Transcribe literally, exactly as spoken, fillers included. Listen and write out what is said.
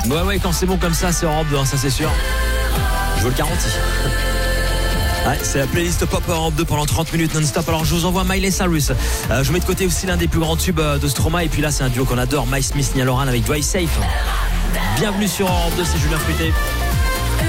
Ouais, ouais, quand c'est bon comme ça, c'est Europe deux, hein, ça c'est sûr. Je vous le garantis. Ouais, c'est la playlist Pop Europe deux pendant trente minutes non-stop. Alors je vous envoie Miley Cyrus. Euh, je mets de côté aussi l'un des plus grands tubes de Stromae. Et puis là, c'est un duo qu'on adore, Mike Smith, Niall Horan avec Drive Safe. Bienvenue sur Europe deux, c'est Julien Fruité.